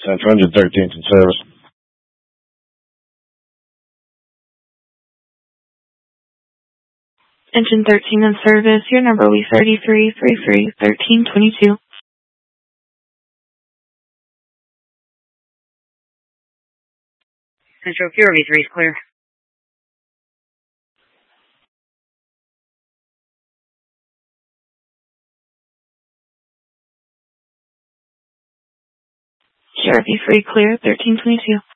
Central Engine 13's in service. Engine 13 in service. Your number will be 3333-1322. Central QRV3 is clear. QRV3 clear, 1322.